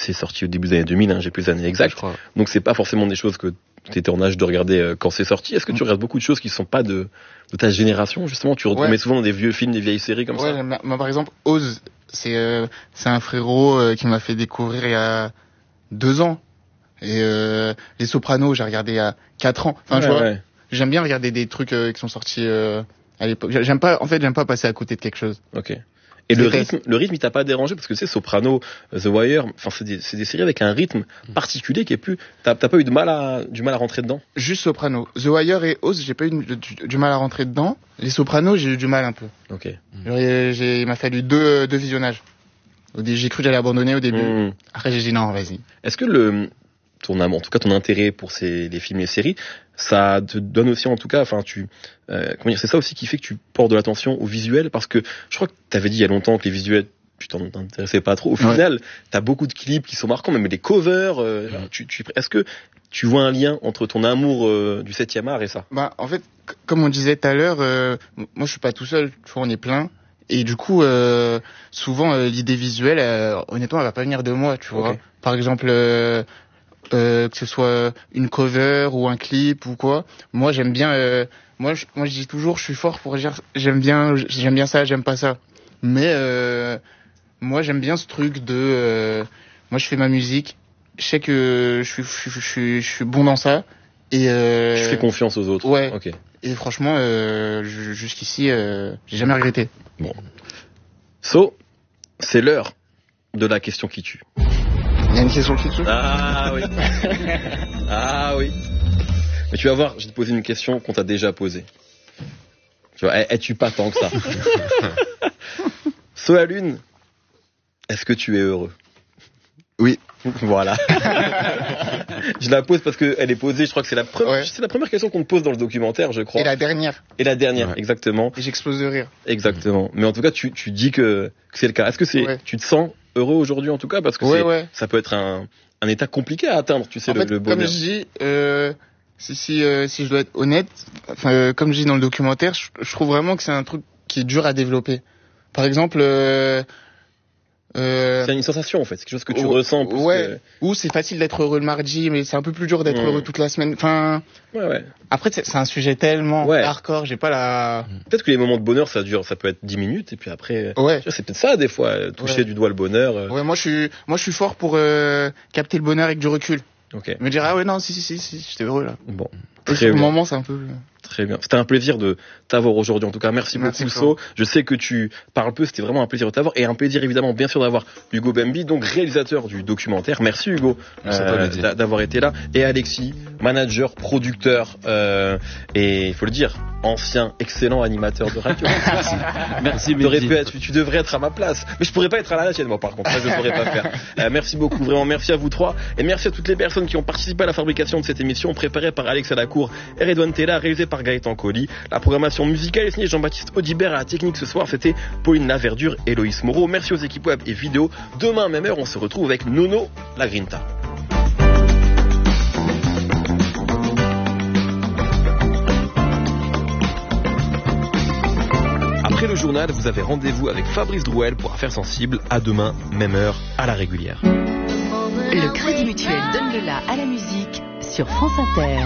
c'est sorti au début des années 2000, hein, j'ai plus les années exactes. Donc c'est pas forcément des choses que t'étais en âge de regarder quand c'est sorti. Est-ce que tu regardes beaucoup de choses qui sont pas de ta génération, justement? Tu remets souvent dans des vieux films, des vieilles séries comme ça? Moi, par exemple, Oz, c'est un frérot qui m'a fait découvrir il y a 2 ans. Et Les Sopranos, j'ai regardé il y a 4 ans. Enfin, j'aime bien regarder des trucs qui sont sortis à l'époque. J'aime pas passer à côté de quelque chose. Ok. Et le rythme, il t'a pas dérangé? Parce que tu sais, Soprano, The Wire, enfin, c'est des séries avec un rythme particulier qui est plus, t'as pas eu du mal à rentrer dedans? Juste Soprano. The Wire et Oz, j'ai pas eu du mal à rentrer dedans. Les Sopranos, j'ai eu du mal un peu. Ok. Il m'a fallu deux visionnages. J'ai cru que j'allais abandonner au début. Après, j'ai dit non, vas-y. Est-ce que en tout cas, ton intérêt pour les films et les séries, ça te donne aussi, en tout cas, enfin, c'est ça aussi qui fait que tu portes de l'attention au visuel, parce que je crois que t'avais dit il y a longtemps que les visuels, tu t'intéressais pas trop. Au final, t'as beaucoup de clips qui sont marquants, même les covers. Est-ce que tu vois un lien entre ton amour du 7e art et ça? En fait, comme on disait tout à l'heure, moi je suis pas tout seul, tu vois, on est plein. Et du coup, souvent l'idée visuelle, honnêtement, elle va pas venir de moi, tu vois. Par exemple, que ce soit une cover ou un clip ou quoi. Moi, j'aime bien. Moi, je dis toujours, je suis fort pour dire, j'aime bien ça, j'aime pas ça. Mais moi, j'aime bien ce truc de. Moi, je fais ma musique. Je sais que je suis bon dans ça. Et je fais confiance aux autres. Ouais. Ok. Et franchement, jusqu'ici, j'ai jamais regretté. Bon. C'est l'heure de la question qui tue. Il y a une question qui tue? Ah oui. Ah oui. Mais tu vas voir, je vais te poser une question qu'on t'a déjà posée. Tu vois, elle tue pas tant que ça. La Lune, est-ce que tu es heureux? Oui. Voilà. Je la pose parce qu'elle est posée, je crois que c'est la première question qu'on te pose dans le documentaire, je crois. Et la dernière, exactement. Et j'explose de rire. Exactement. Mais en tout cas, tu dis que c'est le cas. Est-ce que tu te sens heureux aujourd'hui, en tout cas? Parce que ça peut être un état compliqué à atteindre, tu sais, le bonheur. Comme je dis, si je dois être honnête, comme je dis dans le documentaire, je trouve vraiment que c'est un truc qui est dur à développer. Par exemple, c'est une sensation, en fait. C'est quelque chose que tu ressens. Ou c'est facile d'être heureux le mardi, mais c'est un peu plus dur d'être heureux toute la semaine. Enfin. Après, c'est un sujet tellement hardcore, j'ai pas la. Peut-être que les moments de bonheur, ça peut être 10 minutes, et puis après. C'est peut-être ça, des fois, toucher du doigt le bonheur. Moi, je suis fort pour capter le bonheur avec du recul. Me dire, si, j'étais heureux, là. Bon. Au moment, c'est un peu. Très bien. C'était un plaisir de t'avoir aujourd'hui. En tout cas, merci beaucoup, So. Je sais que tu parles peu, c'était vraiment un plaisir de t'avoir. Et un plaisir, évidemment, bien sûr, d'avoir Hugo Bembi, donc réalisateur du documentaire. Merci, Hugo, d'avoir été là. Et Alexis, manager, producteur, et il faut le dire, ancien, excellent animateur de radio. Merci. Tu devrais être à ma place. Mais je pourrais pas être à la tienne, moi, par contre. Ça, je ne pourrais pas faire. Merci beaucoup, vraiment. Merci à vous trois. Et merci à toutes les personnes qui ont participé à la fabrication de cette émission, préparée par Alex Alacour et Redouane Tella, réalisée par Gaëtan Colli. La programmation musicale est signée Jean-Baptiste Audibert. À la technique ce soir, c'était Pauline Laverdure et Loïs Moreau. Merci aux équipes web et vidéo. Demain, même heure, on se retrouve avec Nono la Grinta. Après le journal, vous avez rendez-vous avec Fabrice Drouel pour Affaires sensibles. À demain, même heure, à la régulière. Le Crédit Mutuel donne le la à la musique sur France Inter.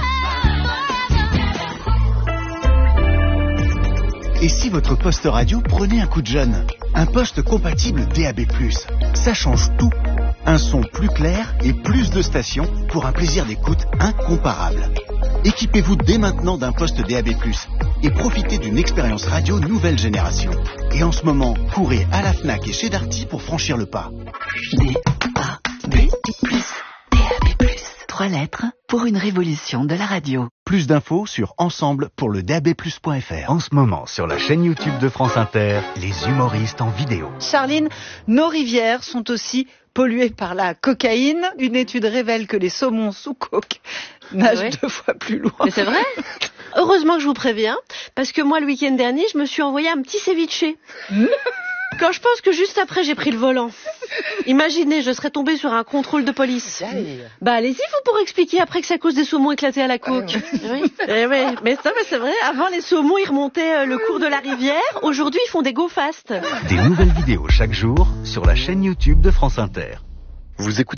Et si votre poste radio prenait un coup de jeune? Un poste compatible DAB+. Ça change tout. Un son plus clair et plus de stations pour un plaisir d'écoute incomparable. Équipez-vous dès maintenant d'un poste DAB+, et profitez d'une expérience radio nouvelle génération. Et en ce moment, courez à la Fnac et chez Darty pour franchir le pas. DAB+. 3 lettres pour une révolution de la radio. Plus d'infos sur ensemble-pour-le-DAB+.fr. En ce moment, sur la chaîne YouTube de France Inter, les humoristes en vidéo. Charline, nos rivières sont aussi polluées par la cocaïne. Une étude révèle que les saumons sous coke nagent 2 fois plus loin. Mais c'est vrai? Heureusement que je vous préviens, parce que moi, le week-end dernier, je me suis envoyé un petit ceviche. Quand je pense que juste après, j'ai pris le volant. Imaginez, je serais tombée sur un contrôle de police. Allez-y, vous pour expliquer après que c'est à cause des saumons éclatés à la coke. Mais c'est vrai, avant les saumons, ils remontaient le cours de la rivière. Aujourd'hui, ils font des go fast. Des nouvelles vidéos chaque jour sur la chaîne YouTube de France Inter. Vous écoutez